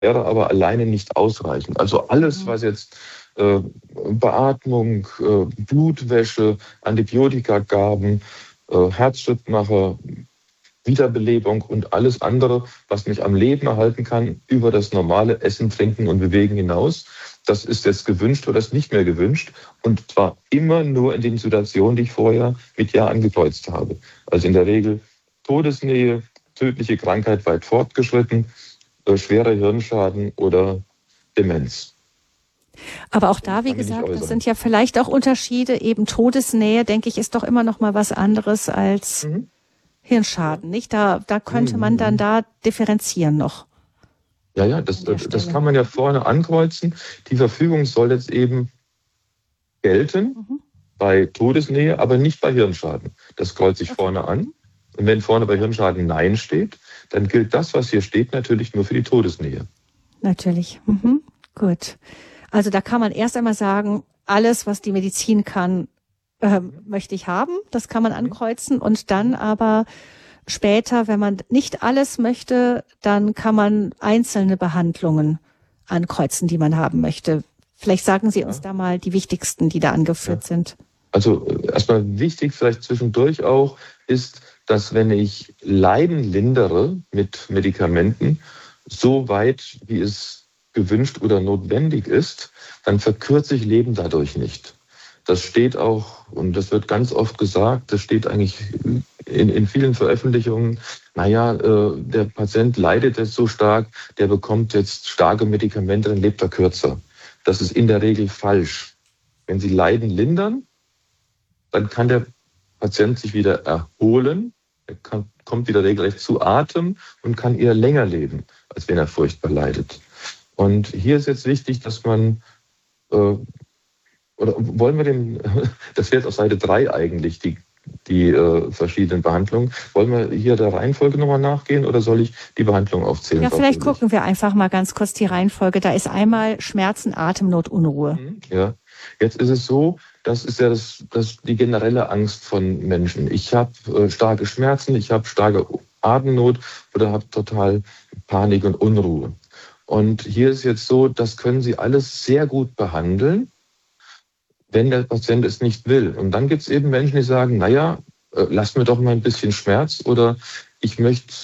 wäre aber alleine nicht ausreichend. Also alles, was jetzt Beatmung, Blutwäsche, Antibiotikagaben, Herzschrittmacher, Wiederbelebung und alles andere, was mich am Leben erhalten kann, über das normale Essen, Trinken und Bewegen hinaus. Das ist jetzt gewünscht oder ist nicht mehr gewünscht. Und zwar immer nur in den Situationen, die ich vorher mit Ja angekreuzt habe. Also in der Regel Todesnähe, tödliche Krankheit weit fortgeschritten, schwerer Hirnschaden oder Demenz. Aber auch da, wie gesagt, das sind ja vielleicht auch Unterschiede. Eben Todesnähe, denke ich, ist doch immer noch mal was anderes als Hirnschaden, nicht? Da könnte man dann da differenzieren noch. Ja, das kann man ja vorne ankreuzen. Die Verfügung soll jetzt eben gelten bei Todesnähe, aber nicht bei Hirnschaden. Das kreuze ich vorne an. Und wenn vorne bei Hirnschaden Nein steht, dann gilt das, was hier steht, natürlich nur für die Todesnähe. Natürlich. Gut. Also da kann man erst einmal sagen, alles, was die Medizin kann, möchte ich haben. Das kann man ankreuzen. Und dann aber später, wenn man nicht alles möchte, dann kann man einzelne Behandlungen ankreuzen, die man haben möchte. Vielleicht sagen Sie uns da mal die wichtigsten, die da angeführt sind. Also erstmal wichtig, vielleicht zwischendurch auch, ist, dass wenn ich Leiden lindere mit Medikamenten, so weit, wie es gewünscht oder notwendig ist, dann verkürze ich Leben dadurch nicht. Das steht auch, und das wird ganz oft gesagt, das steht eigentlich in vielen Veröffentlichungen, der Patient leidet jetzt so stark, der bekommt jetzt starke Medikamente, dann lebt er kürzer. Das ist in der Regel falsch. Wenn Sie Leiden lindern, dann kann der Patient sich wieder erholen, er kommt wieder regelrecht zu Atem und kann eher länger leben, als wenn er furchtbar leidet. Und hier ist jetzt wichtig, dass man, das wäre jetzt auf Seite 3 eigentlich, die verschiedenen Behandlungen. Wollen wir hier der Reihenfolge nochmal nachgehen oder soll ich die Behandlung aufzählen? Ja, vielleicht gucken wir einfach mal ganz kurz die Reihenfolge. Da ist einmal Schmerzen, Atemnot, Unruhe. Ja, jetzt ist es so, das ist ja die generelle Angst von Menschen. Ich habe starke Schmerzen, ich habe starke Atemnot oder habe total Panik und Unruhe. Und hier ist jetzt so, das können Sie alles sehr gut behandeln, wenn der Patient es nicht will. Und dann gibt es eben Menschen, die sagen, lass mir doch mal ein bisschen Schmerz oder ich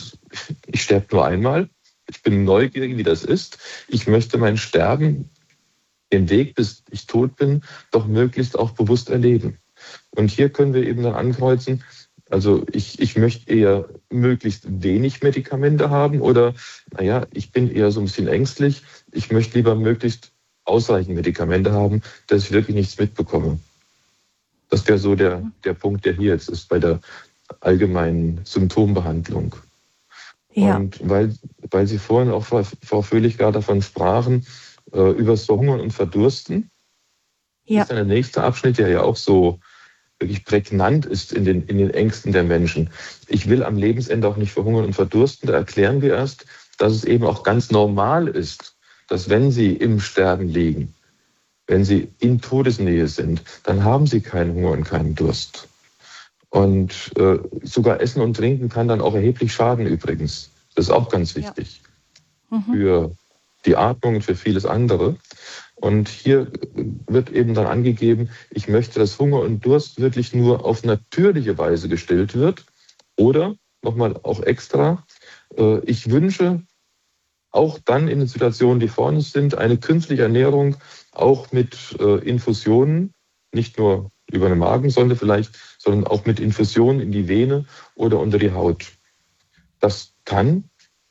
sterbe nur einmal. Ich bin neugierig, wie das ist. Ich möchte mein Sterben, den Weg, bis ich tot bin, doch möglichst auch bewusst erleben. Und hier können wir eben dann ankreuzen, also ich möchte eher möglichst wenig Medikamente haben oder, ich bin eher so ein bisschen ängstlich. Ich möchte lieber möglichst ausreichend Medikamente haben, dass ich wirklich nichts mitbekomme. Das wäre so der Punkt, der hier jetzt ist bei der allgemeinen Symptombehandlung. Ja. Und weil Sie vorhin auch, Frau Fröhlich, gerade davon sprachen, über das Verhungern und Verdursten, ist dann der nächste Abschnitt, der ja auch so wirklich prägnant ist in den Ängsten der Menschen. Ich will am Lebensende auch nicht verhungern und verdursten. Da erklären wir erst, dass es eben auch ganz normal ist, dass wenn Sie im Sterben liegen, wenn Sie in Todesnähe sind, dann haben Sie keinen Hunger und keinen Durst. Und sogar Essen und Trinken kann dann auch erheblich schaden übrigens. Das ist auch ganz wichtig für die Atmung und für vieles andere. Und hier wird eben dann angegeben, ich möchte, dass Hunger und Durst wirklich nur auf natürliche Weise gestillt wird. Oder, nochmal auch extra, ich wünsche auch dann in den Situationen, die vorne sind, eine künstliche Ernährung, auch mit Infusionen, nicht nur über eine Magensonde vielleicht, sondern auch mit Infusionen in die Vene oder unter die Haut. Das kann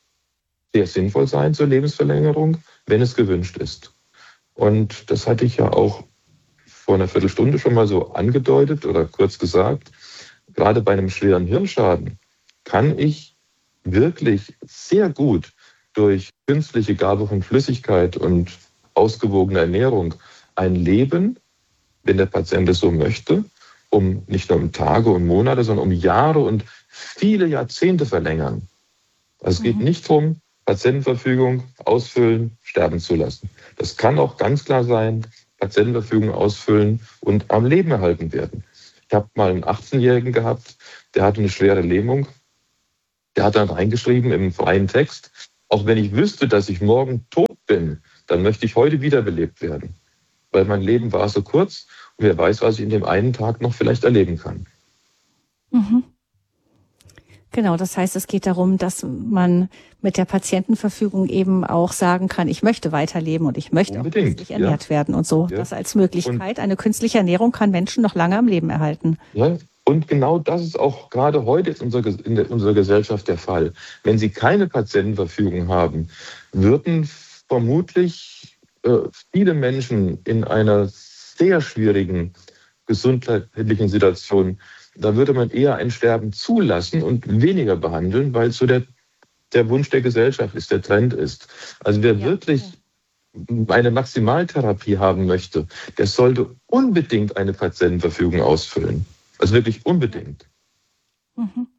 sehr sinnvoll sein zur Lebensverlängerung, wenn es gewünscht ist. Und das hatte ich ja auch vor einer Viertelstunde schon mal so angedeutet oder kurz gesagt. Gerade bei einem schweren Hirnschaden kann ich wirklich sehr gut durch künstliche Gabe von Flüssigkeit und ausgewogene Ernährung ein Leben, wenn der Patient es so möchte, nicht nur um Tage und Monate, sondern um Jahre und viele Jahrzehnte verlängern. Also es geht nicht darum, Patientenverfügung ausfüllen, sterben zu lassen. Das kann auch ganz klar sein, Patientenverfügung ausfüllen und am Leben erhalten werden. Ich habe mal einen 18-Jährigen gehabt, der hatte eine schwere Lähmung. Der hat dann reingeschrieben im freien Text, Auch wenn ich wüsste, dass ich morgen tot bin, dann möchte ich heute wiederbelebt werden. Weil mein Leben war so kurz und wer weiß, was ich in dem einen Tag noch vielleicht erleben kann. Mhm. Genau, das heißt, es geht darum, dass man mit der Patientenverfügung eben auch sagen kann, ich möchte weiterleben und ich möchte auch künstlich ernährt werden und so. Ja. Das als Möglichkeit. Eine künstliche Ernährung kann Menschen noch lange am Leben erhalten. Ja, und genau das ist auch gerade heute in unserer Gesellschaft der Fall. Wenn Sie keine Patientenverfügung haben, würden vermutlich viele Menschen in einer sehr schwierigen gesundheitlichen Situation, da würde man eher ein Sterben zulassen und weniger behandeln, weil so der Wunsch der Gesellschaft ist, der Trend ist. Also wer wirklich eine Maximaltherapie haben möchte, der sollte unbedingt eine Patientenverfügung ausfüllen. Also wirklich unbedingt. Mhm.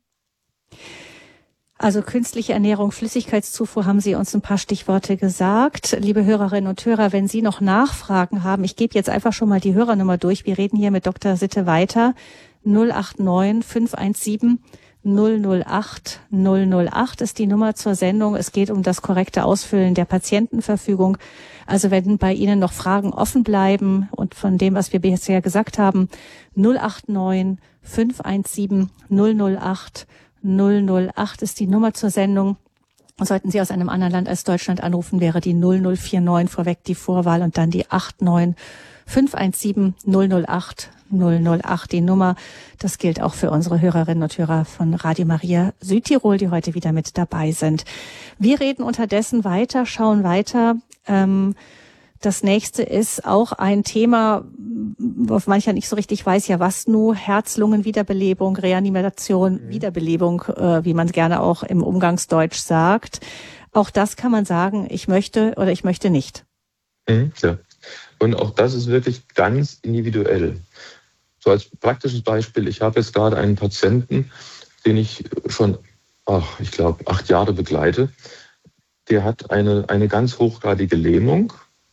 Also künstliche Ernährung, Flüssigkeitszufuhr haben Sie uns ein paar Stichworte gesagt. Liebe Hörerinnen und Hörer, wenn Sie noch Nachfragen haben, ich gebe jetzt einfach schon mal die Hörernummer durch. Wir reden hier mit Dr. Sitte weiter. 089 517 008 008 ist die Nummer zur Sendung. Es geht um das korrekte Ausfüllen der Patientenverfügung. Also wenn bei Ihnen noch Fragen offen bleiben und von dem, was wir bisher gesagt haben, 089 517 008 008 ist die Nummer zur Sendung. Sollten Sie aus einem anderen Land als Deutschland anrufen, wäre die 0049 vorweg die Vorwahl und dann die 89 517 008 008 die Nummer. Das gilt auch für unsere Hörerinnen und Hörer von Radio Maria Südtirol, die heute wieder mit dabei sind. Wir reden unterdessen weiter, schauen weiter. Das nächste ist auch ein Thema, wo mancher nicht so richtig weiß, ja was nur, Herz-Lungen-Wiederbelebung, Reanimation, Wiederbelebung, wie man es gerne auch im Umgangsdeutsch sagt. Auch das kann man sagen, ich möchte oder ich möchte nicht. Ja. Und auch das ist wirklich ganz individuell. So als praktisches Beispiel, ich habe jetzt gerade einen Patienten, den ich schon, ich glaube, 8 Jahre begleite. Der hat eine ganz hochgradige Lähmung,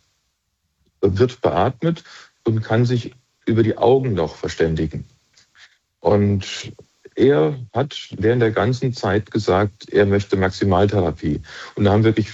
wird beatmet und kann sich über die Augen noch verständigen. Und er hat während der ganzen Zeit gesagt, er möchte Maximaltherapie. Und da haben wirklich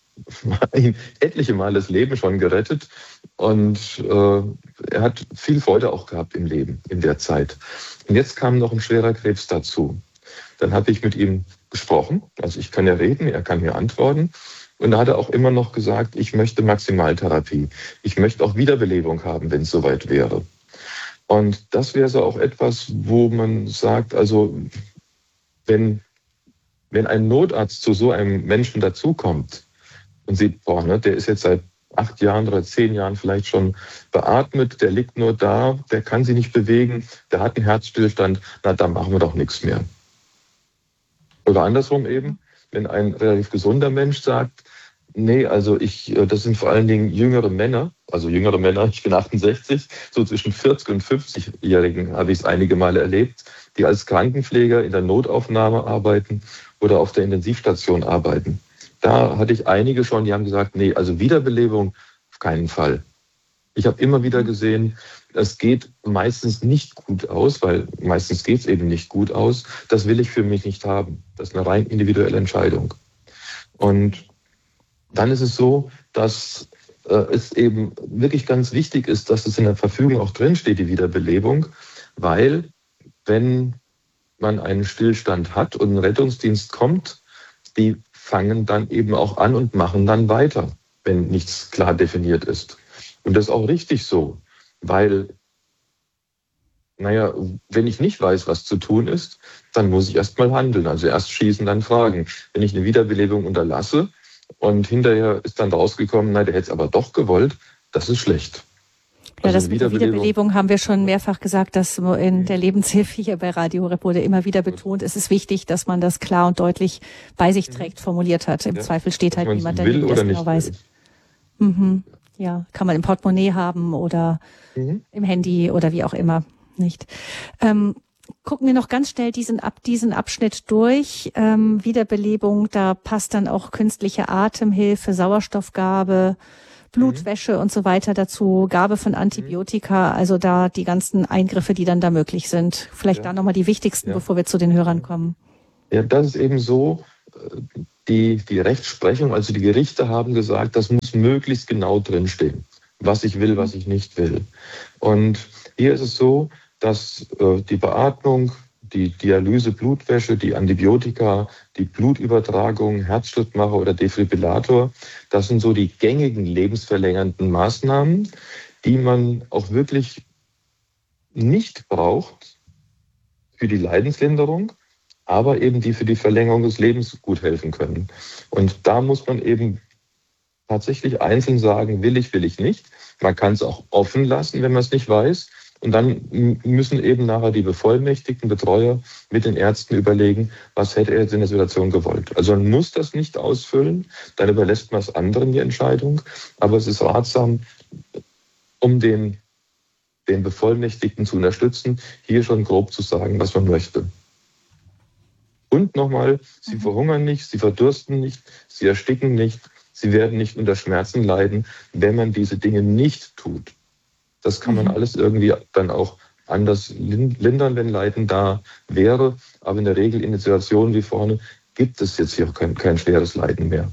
etliche Mal das Leben schon gerettet. Und er hat viel Freude auch gehabt im Leben in der Zeit. Und jetzt kam noch ein schwerer Krebs dazu. Dann habe ich mit ihm gesprochen. Also ich kann ja reden, er kann mir antworten. Und da hat er auch immer noch gesagt, ich möchte Maximaltherapie. Ich möchte auch Wiederbelebung haben, wenn es soweit wäre. Und das wäre so auch etwas, wo man sagt, also wenn ein Notarzt zu so einem Menschen dazukommt und sieht, der ist jetzt seit 8 Jahren oder 10 Jahren vielleicht schon beatmet, der liegt nur da, der kann sich nicht bewegen, der hat einen Herzstillstand, da machen wir doch nichts mehr. Oder andersrum eben, wenn ein relativ gesunder Mensch sagt, nee, also das sind vor allen Dingen jüngere Männer, ich bin 68, so zwischen 40 und 50-Jährigen habe ich es einige Male erlebt, die als Krankenpfleger in der Notaufnahme arbeiten oder auf der Intensivstation arbeiten. Da hatte ich einige schon, die haben gesagt, nee, also Wiederbelebung auf keinen Fall. Ich habe immer wieder gesehen, es geht meistens nicht gut aus, weil meistens geht es eben nicht gut aus. Das will ich für mich nicht haben. Das ist eine rein individuelle Entscheidung. Und dann ist es so, dass es eben wirklich ganz wichtig ist, dass es in der Verfügung auch drinsteht, die Wiederbelebung, weil wenn man einen Stillstand hat und ein Rettungsdienst kommt, die fangen dann eben auch an und machen dann weiter, wenn nichts klar definiert ist. Und das ist auch richtig so, weil, wenn ich nicht weiß, was zu tun ist, dann muss ich erst mal handeln. Also erst schießen, dann fragen. Wenn ich eine Wiederbelebung unterlasse und hinterher ist dann rausgekommen, der hätte es aber doch gewollt, das ist schlecht. Ja, das mit der Wiederbelebung haben wir schon mehrfach gesagt, dass in der Lebenshilfe hier bei Radio Horeb wurde immer wieder betont, es ist wichtig, dass man das klar und deutlich bei sich trägt, formuliert hat. Im Zweifel steht halt niemand, der das genau weiß. Ja, kann man im Portemonnaie haben oder im Handy oder wie auch immer, nicht? Gucken wir noch ganz schnell diesen Abschnitt durch. Wiederbelebung, da passt dann auch künstliche Atemhilfe, Sauerstoffgabe, Blutwäsche und so weiter dazu, Gabe von Antibiotika, also da die ganzen Eingriffe, die dann da möglich sind. Vielleicht da nochmal die wichtigsten, bevor wir zu den Hörern kommen. Ja, das ist eben so. die Rechtsprechung, also die Gerichte haben gesagt, das muss möglichst genau drinstehen, was ich will, was ich nicht will. Und hier ist es so, dass die Beatmung, die Dialyse, Blutwäsche, die Antibiotika, die Blutübertragung, Herzschrittmacher oder Defibrillator, das sind so die gängigen lebensverlängernden Maßnahmen, die man auch wirklich nicht braucht für die Leidenslinderung, aber eben die für die Verlängerung des Lebens gut helfen können. Und da muss man eben tatsächlich einzeln sagen, will ich nicht. Man kann es auch offen lassen, wenn man es nicht weiß. Und dann müssen eben nachher die bevollmächtigten Betreuer mit den Ärzten überlegen, was hätte er jetzt in der Situation gewollt. Also man muss das nicht ausfüllen, dann überlässt man es anderen die Entscheidung. Aber es ist ratsam, um den Bevollmächtigten zu unterstützen, hier schon grob zu sagen, was man möchte. Und nochmal, sie verhungern nicht, sie verdursten nicht, sie ersticken nicht, sie werden nicht unter Schmerzen leiden, wenn man diese Dinge nicht tut. Das kann man alles irgendwie dann auch anders lindern, wenn Leiden da wäre. Aber in der Regel in Situationen wie vorne gibt es jetzt hier kein schweres Leiden mehr.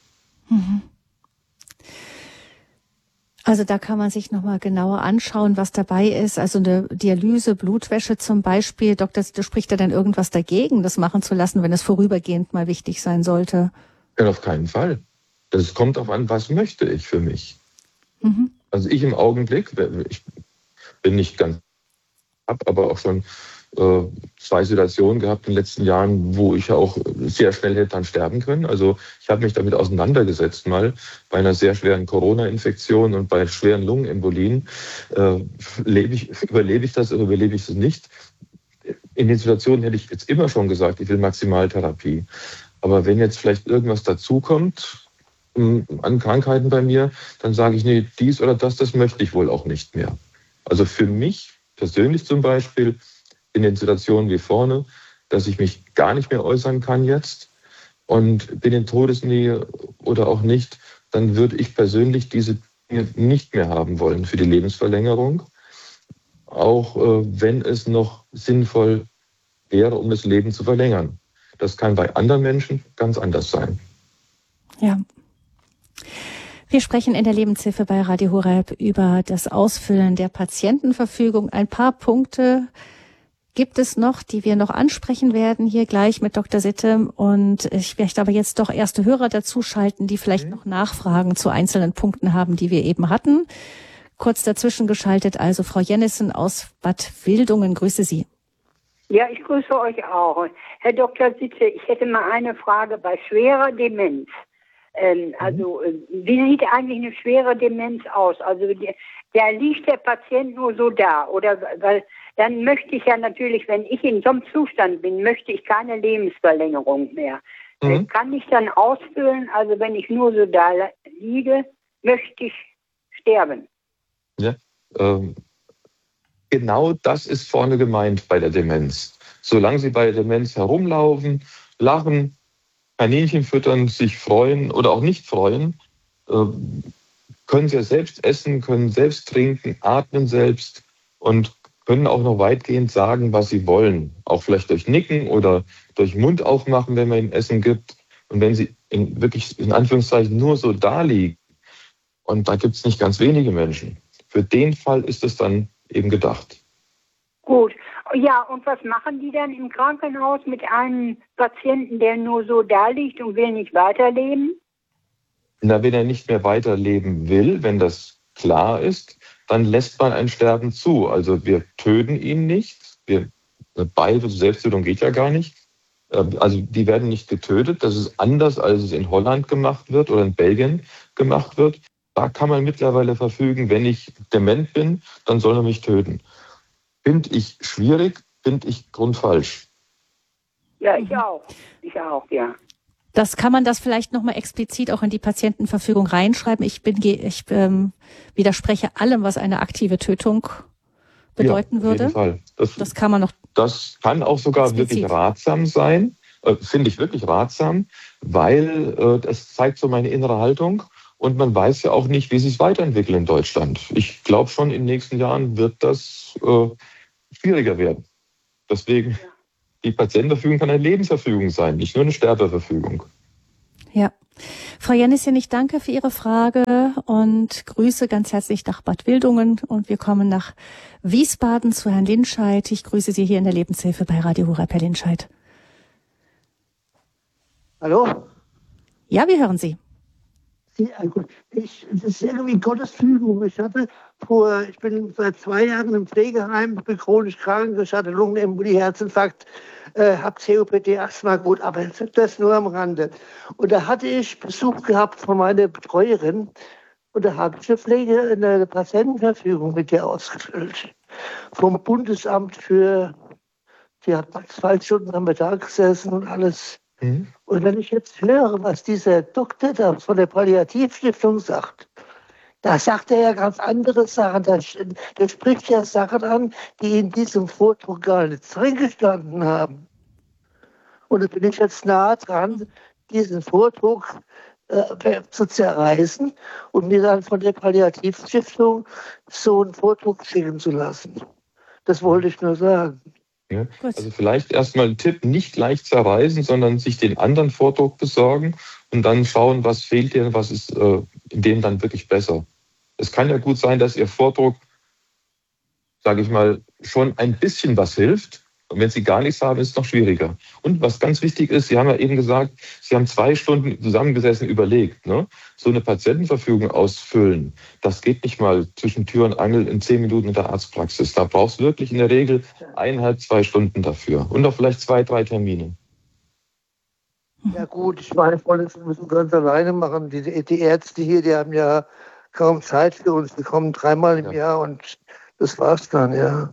Also da kann man sich nochmal genauer anschauen, was dabei ist. Also eine Dialyse, Blutwäsche zum Beispiel. Doktor, spricht da denn irgendwas dagegen, das machen zu lassen, wenn es vorübergehend mal wichtig sein sollte? Ja, auf keinen Fall. Das kommt darauf an, was möchte ich für mich. Also ich im Augenblick, ich bin nicht ganz ab, aber auch schon 2 Situationen gehabt in den letzten Jahren, wo ich auch sehr schnell hätte dann sterben können. Also ich habe mich damit auseinandergesetzt mal bei einer sehr schweren Corona-Infektion und bei schweren Lungenembolien. Überlebe ich das oder überlebe ich es nicht? In den Situationen hätte ich jetzt immer schon gesagt, ich will Maximaltherapie. Aber wenn jetzt vielleicht irgendwas dazukommt an Krankheiten bei mir, dann sage ich, nee, dies oder das möchte ich wohl auch nicht mehr. Also für mich persönlich zum Beispiel in den Situationen wie vorne, dass ich mich gar nicht mehr äußern kann jetzt und bin in Todesnähe oder auch nicht, dann würde ich persönlich diese Dinge nicht mehr haben wollen für die Lebensverlängerung, auch wenn es noch sinnvoll wäre, um das Leben zu verlängern. Das kann bei anderen Menschen ganz anders sein. Ja. Wir sprechen in der Lebenshilfe bei Radio Horeb über das Ausfüllen der Patientenverfügung. Ein paar Punkte gibt es noch, die wir noch ansprechen werden, hier gleich mit Dr. Sitte. Und ich möchte aber jetzt doch erste Hörer dazuschalten, die vielleicht noch Nachfragen zu einzelnen Punkten haben, die wir eben hatten. Kurz dazwischen geschaltet, also Frau Jennissen aus Bad Wildungen. Grüße Sie. Ja, ich grüße euch auch. Herr Dr. Sitte, ich hätte mal eine Frage bei schwerer Demenz. Wie sieht eigentlich eine schwere Demenz aus? Also da liegt der Patient nur so da. Oder weil dann möchte ich ja natürlich, wenn ich in so einem Zustand bin, möchte ich keine Lebensverlängerung mehr. Kann ich dann ausfüllen, also wenn ich nur so da liege, möchte ich sterben. Ja, genau das ist vorne gemeint bei der Demenz. Solange Sie bei der Demenz herumlaufen, lachen, Kaninchen füttern, sich freuen oder auch nicht freuen, können Sie ja selbst essen, können selbst trinken, atmen selbst und können auch noch weitgehend sagen, was Sie wollen. Auch vielleicht durch Nicken oder durch Mund aufmachen, wenn man Ihnen Essen gibt. Und wenn Sie wirklich in Anführungszeichen nur so da liegen, und da gibt es nicht ganz wenige Menschen, für den Fall ist es dann eben gedacht. Gut. Ja, und was machen die dann im Krankenhaus mit einem Patienten, der nur so da liegt und will nicht weiterleben? Na, wenn er nicht mehr weiterleben will, wenn das klar ist, dann lässt man ein Sterben zu. Also wir töten ihn nicht. Beihilfe, Selbsttötung geht ja gar nicht. Also die werden nicht getötet. Das ist anders, als es in Holland gemacht wird oder in Belgien gemacht wird. Da kann man mittlerweile verfügen, wenn ich dement bin, dann soll er mich töten. Finde ich schwierig, finde ich grundfalsch. Ja, ich auch. Ich auch, ja. Das kann man das vielleicht nochmal explizit auch in die Patientenverfügung reinschreiben. Ich widerspreche allem, was eine aktive Tötung bedeuten würde. Auf jeden Fall. Das kann man noch. Das kann auch sogar explizit wirklich ratsam sein. Finde ich wirklich ratsam, weil das zeigt so meine innere Haltung. Und man weiß ja auch nicht, wie sich weiterentwickelt in Deutschland. Ich glaube schon, in den nächsten Jahren wird das schwieriger werden. Deswegen, die Patientenverfügung kann eine Lebensverfügung sein, nicht nur eine Sterbeverfügung. Ja. Frau Jennissen, ich danke für Ihre Frage und grüße ganz herzlich nach Bad Wildungen. Und wir kommen nach Wiesbaden zu Herrn Linscheid. Ich grüße Sie hier in der Lebenshilfe bei Radio Horeb, Herr Linscheid. Hallo? Ja, wir hören Sie. Das ist irgendwie Gottes Fügung. Ich bin seit 2 Jahren im Pflegeheim, bin chronisch krank, ich hatte Lungenembolie, Herzinfarkt, habe COPD, Asthma, gut, aber das nur am Rande. Und da hatte ich Besuch gehabt von meiner Betreuerin und da habe ich eine Patientenverfügung mit ihr ausgefüllt. Vom Bundesamt die hat 2 Stunden am Tag gesessen und alles. Und wenn ich jetzt höre, was dieser Doktor da von der Palliativstiftung sagt, da sagt er ja ganz andere Sachen. Der spricht ja Sachen an, die in diesem Vortrag gar nicht drin gestanden haben. Und da bin ich jetzt nahe dran, diesen Vortrag zu zerreißen und mir dann von der Palliativstiftung so einen Vortrag schicken zu lassen. Das wollte ich nur sagen. Ja, also vielleicht erstmal ein Tipp, nicht gleich zerreißen, sondern sich den anderen Vordruck besorgen und dann schauen, was fehlt dir, was ist in dem dann wirklich besser. Es kann ja gut sein, dass Ihr Vordruck, sage ich mal, schon ein bisschen was hilft. Und wenn Sie gar nichts haben, ist es noch schwieriger. Und was ganz wichtig ist, Sie haben ja eben gesagt, Sie haben 2 Stunden zusammengesessen, überlegt. Ne? So eine Patientenverfügung ausfüllen, das geht nicht mal zwischen Tür und Angel in 10 Minuten in der Arztpraxis. Da brauchst du wirklich in der Regel 1,5, 2 Stunden dafür. Und auch vielleicht 2, 3 Termine. Ja gut, ich meine, ich wollte es sowieso ganz alleine machen. Die Ärzte hier, die haben ja kaum Zeit für uns. Die kommen 3-mal im Jahr und das war's dann, ja.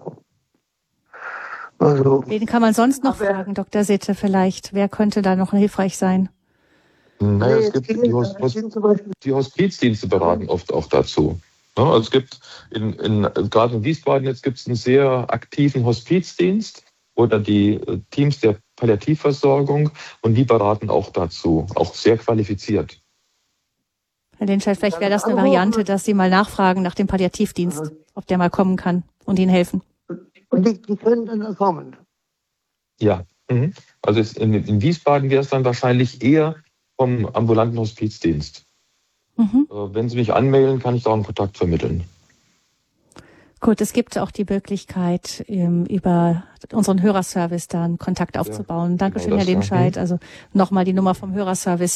Also, Wen kann man sonst noch fragen, Dr. Sitte, vielleicht? Wer könnte da noch hilfreich sein? Naja, es gibt die Hospizdienste beraten oft auch dazu. Ja, also es gibt gerade in Wiesbaden jetzt gibt es einen sehr aktiven Hospizdienst oder die Teams der Palliativversorgung und die beraten auch dazu, auch sehr qualifiziert. Herr Linscheid, vielleicht wäre das eine Variante, dass Sie mal nachfragen nach dem Palliativdienst, ob der mal kommen kann und Ihnen helfen. Und die können dann kommen? Ja, also in Wiesbaden wäre es dann wahrscheinlich eher vom ambulanten Hospizdienst. Wenn Sie mich anmailen, kann ich da auch einen Kontakt vermitteln. Gut, es gibt auch die Möglichkeit, über unseren Hörerservice dann Kontakt aufzubauen. Dankeschön, genau, Herr Linscheid. Also nochmal die Nummer vom Hörerservice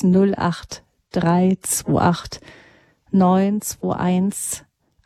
08328 921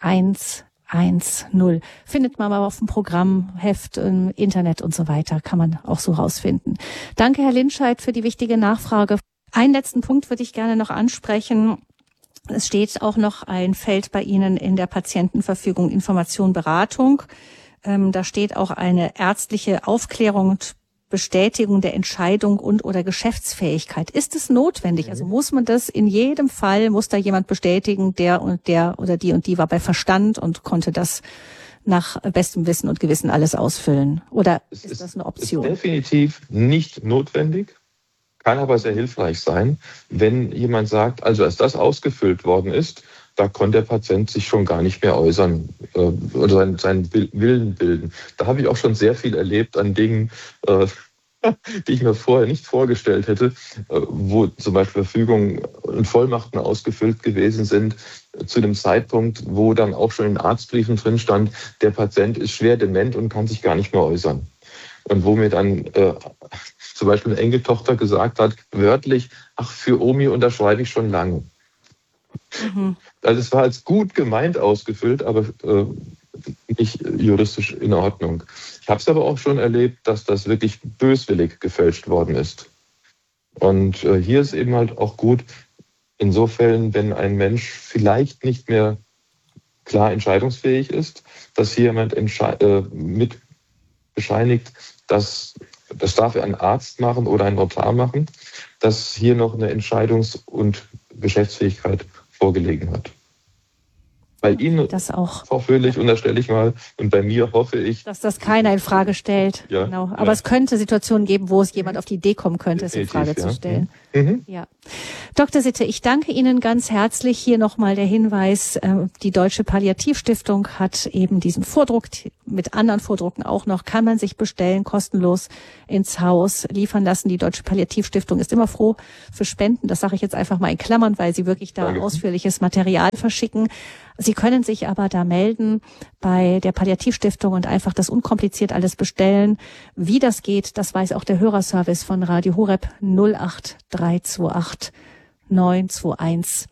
110. Findet man aber auf dem Programmheft, im Internet und so weiter, kann man auch so rausfinden. Danke, Herr Linscheid, für die wichtige Nachfrage. Einen letzten Punkt würde ich gerne noch ansprechen. Es steht auch noch ein Feld bei Ihnen in der Patientenverfügung Information, Beratung. Da steht auch eine ärztliche Aufklärung und Bestätigung der Entscheidung und/oder Geschäftsfähigkeit. Ist es notwendig? Also muss man das in jedem Fall, muss da jemand bestätigen, der oder die war bei Verstand und konnte das nach bestem Wissen und Gewissen alles ausfüllen? Oder ist das eine Option? Ist definitiv nicht notwendig, kann aber sehr hilfreich sein, wenn jemand sagt, also als das ausgefüllt worden ist, da konnte der Patient sich schon gar nicht mehr äußern oder seinen Willen bilden. Da habe ich auch schon sehr viel erlebt an Dingen, die ich mir vorher nicht vorgestellt hätte, wo zum Beispiel Verfügungen und Vollmachten ausgefüllt gewesen sind, zu einem Zeitpunkt, wo dann auch schon in Arztbriefen drin stand, der Patient ist schwer dement und kann sich gar nicht mehr äußern. Und wo mir dann zum Beispiel eine Enkeltochter gesagt hat, wörtlich, ach, für Omi unterschreibe ich schon lange. Also es war als gut gemeint ausgefüllt, aber nicht juristisch in Ordnung. Ich habe es aber auch schon erlebt, dass das wirklich böswillig gefälscht worden ist. Und hier ist eben halt auch gut, in so Fällen, wenn ein Mensch vielleicht nicht mehr klar entscheidungsfähig ist, dass hier jemand mit bescheinigt, dass das darf ein Arzt machen oder ein Notar machen, dass hier noch eine Entscheidungs- und Geschäftsfähigkeit vorgelegen hat. Bei Ihnen, das auch, Frau Fröhlich, unterstelle ich mal, und bei mir hoffe ich, dass das keiner in Frage stellt. Ja, Genau. Aber ja. es könnte Situationen geben, wo es jemand auf die Idee kommen könnte, es in Definitiv, Frage ja. zu stellen. Mhm. Ja. Dr. Sitte, ich danke Ihnen ganz herzlich. Hier nochmal der Hinweis, die Deutsche Palliativstiftung hat eben diesen Vordruck, mit anderen Vordrucken auch noch, kann man sich bestellen, kostenlos ins Haus liefern lassen. Die Deutsche Palliativstiftung ist immer froh für Spenden. Das sage ich jetzt einfach mal in Klammern, weil sie wirklich da ausführliches Material verschicken. Sie können sich aber da melden bei der Palliativstiftung und einfach das unkompliziert alles bestellen. Wie das geht, das weiß auch der Hörerservice von Radio Horeb 08328 921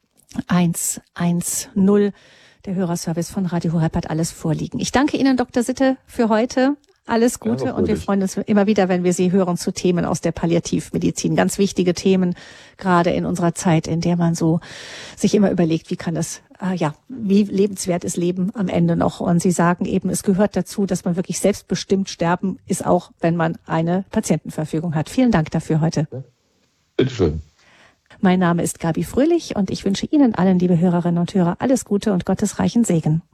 110. Der Hörerservice von Radio Horeb hat alles vorliegen. Ich danke Ihnen, Dr. Sitte, für heute. Alles Gute, ja, und wir freuen uns immer wieder, wenn wir Sie hören zu Themen aus der Palliativmedizin. Ganz wichtige Themen, gerade in unserer Zeit, in der man so sich immer überlegt, wie kann es, wie lebenswert ist Leben am Ende noch. Und Sie sagen eben, es gehört dazu, dass man wirklich selbstbestimmt sterben ist, auch wenn man eine Patientenverfügung hat. Vielen Dank dafür heute. Ja. Bitteschön. Mein Name ist Gabi Fröhlich und ich wünsche Ihnen allen, liebe Hörerinnen und Hörer, alles Gute und Gottes reichen Segen.